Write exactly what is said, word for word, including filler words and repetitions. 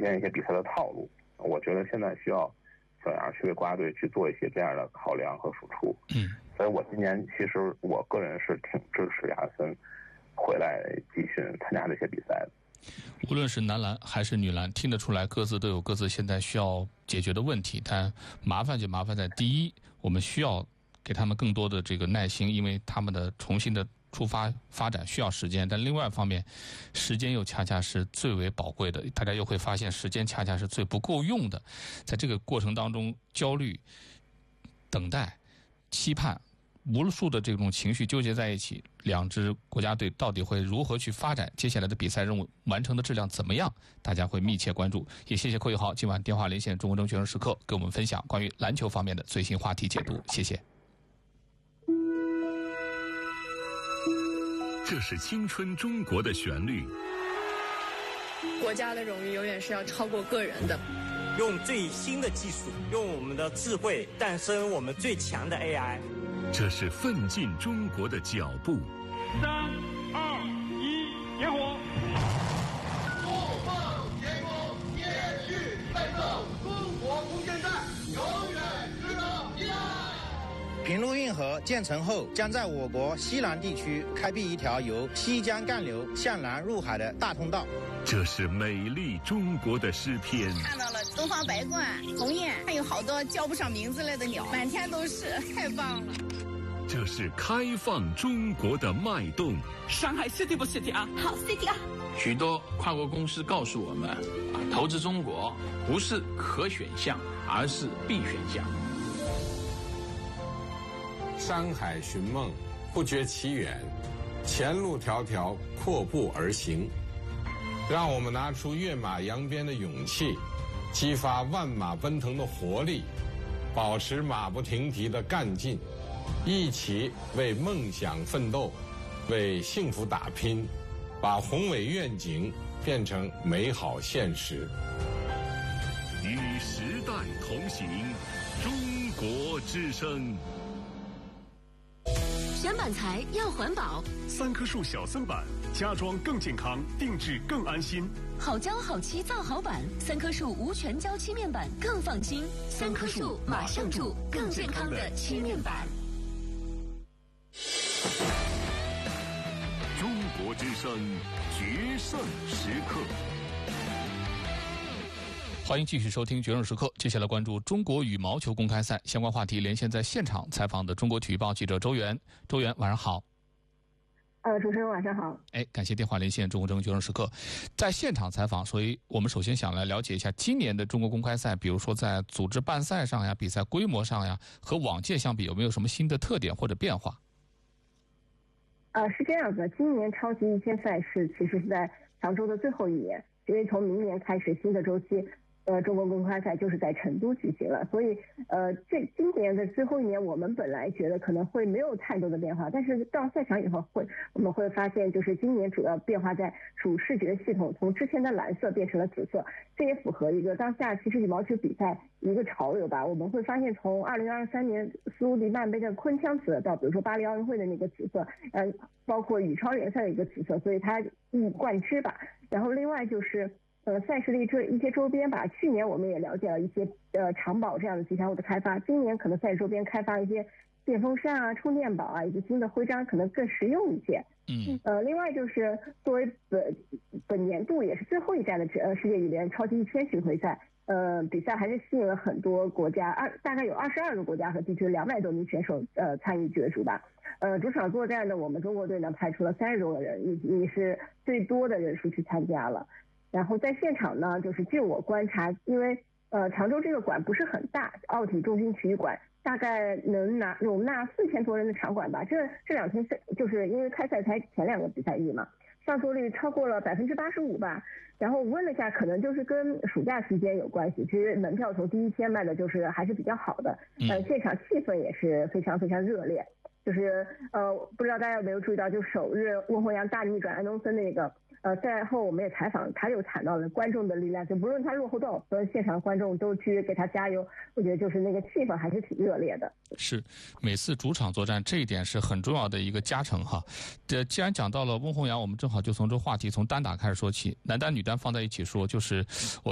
现一些比赛的套路。我觉得现在需要怎样去为国家队去做一些这样的考量和输出。 嗯， 所以我今年其实我个人是挺支持亚森回来继续参加这些比赛的。 无论是男篮还是女篮，听得出来各自都有各自现在需要解决的问题，但麻烦就麻烦在第一，我们需要给他们更多的这个耐心，因为他们的重新的出发发展需要时间，但另外一方面，时间又恰恰是最为宝贵的，大家又会发现时间恰恰是最不够用的，在这个过程当中，焦虑、等待、期盼，无数的这种情绪纠结在一起，两支国家队到底会如何去发展？接下来的比赛任务完成的质量怎么样？大家会密切关注。也谢谢寇友豪今晚电话连线中国中学生时刻，给我们分享关于篮球方面的最新话题解读。谢谢。 这是青春中国的旋律。 国家的荣誉永远是要超过个人的。 用最新的技术，用我们的智慧诞生我们最强的 A I。 这是奋进中国的脚步。 三二一，点火！ 不放天空，延续奋斗，中国空间站永远值得依赖。 平陆运河建成后，将在我国西南地区开辟一条由西江干流向南入海的大通道。 这是美丽中国的诗篇。 看到了东方白鹳、鸿雁，还有好多叫不上名字来的鸟，满天都是，太棒了。 这是开放中国的脉动。 上海 City 不 City 啊？ 好 City 啊！ 许多跨国公司告诉我们，啊，投资中国不是可选项，而是必选项。 山海寻梦，不觉其远，前路迢迢，阔步而行。让我们拿出跃马扬鞭的勇气，激发万马奔腾的活力，保持马不停蹄的干劲，一起为梦想奋斗，为幸福打拼，把宏伟愿景变成美好现实。 与时代同行，中国之声。 选板材要环保， 三棵树小森板，家装更健康，定制更安心。 好胶好漆造好板，三棵树无全胶漆面板更放心。三棵树马上住更健康的漆面板。 中国之声决胜时刻。 欢迎继续收听决胜时刻，接下来关注中国羽毛球公开赛相关话题，连线在现场采访的中国体育报记者周元。周元，晚上好。 呃，主持人晚上好。 哎，感谢电话连线中国争决胜时刻，在现场采访，所以我们首先想来了解一下今年的中国公开赛，比如说在组织办赛上呀、比赛规模上呀，和往届相比有没有什么新的特点或者变化？ 呃，是这样的，今年超级一千赛事其实是在常州的最后一年，因为从明年开始新的周期。呃，中国公开赛就是在成都举行了，所以呃，这今年的最后一年，我们本来觉得可能会没有太多的变化，但是到赛场以后会，我们会发现，就是今年主要变化在主视觉系统从之前的蓝色变成了紫色，这也符合一个当下其实羽毛球比赛一个潮流吧。我们会发现，从二零二三年苏黎曼杯的昆枪紫到比如说巴黎奥运会的那个紫色，呃，包括羽超联赛的一个紫色，所以它一以贯之吧。然后另外就是。呃，赛事的一些一些周边吧，去年我们也了解了一些呃长保这样的吉祥物的开发，今年可能赛事周边开发一些电风扇啊、充电宝啊，以及新的徽章，可能更实用一些。 嗯。 呃，另外就是作为本本年度也是最后一站的呃世界羽联超级一千巡回赛，呃，比赛还是吸引了很多国家，二大概有二十二个国家和地区两百多名选手呃参与角逐吧。呃，主场作战呢，我们中国队呢派出了三十多个人，也也是最多的人数去参加了。然后在现场呢，就是据我观察，因为呃常州这个馆不是很大，奥体中心体育馆大概能拿容纳四千多人的场馆吧。这这两天就是因为开赛才前两个比赛日嘛，上座率超过了百分之八十五吧。然后我问了一下，可能就是跟暑假期间有关系。其实门票从第一天卖的就是还是比较好的，呃，现场气氛也是非常非常热烈。就是呃，不知道大家有没有注意到，就首日温宏洋大逆转安东森那个。呃，赛后我们也采访，他又谈到了观众的力量，就不论他落后多少分，现场观众都去给他加油。我觉得就是那个气氛还是挺热烈的。 是，每次主场作战这一点是很重要的一个加成哈。这既然讲到了温宏洋，我们正好就从这话题从单打开始说起，男单女单放在一起说，就是我。